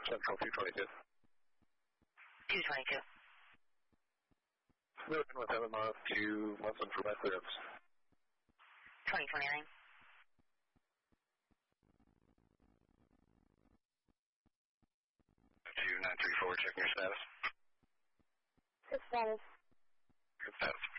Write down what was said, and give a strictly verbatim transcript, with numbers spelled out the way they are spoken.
Central two twenty-two. two twenty-two. Moving with seven miles to Muslim for my clearance. twenty twenty-nine. two nine three four, checking your status. Good status. Good status.